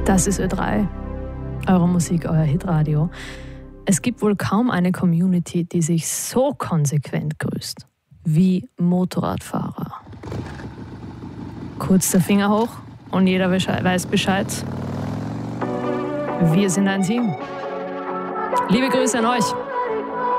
Das ist Ö3, eure Musik, euer Hitradio. Es gibt wohl kaum eine Community, die sich so konsequent grüßt wie Motorradfahrer. Kurz der Finger hoch und jeder weiß Bescheid. Wir sind ein Team. Liebe Grüße an euch.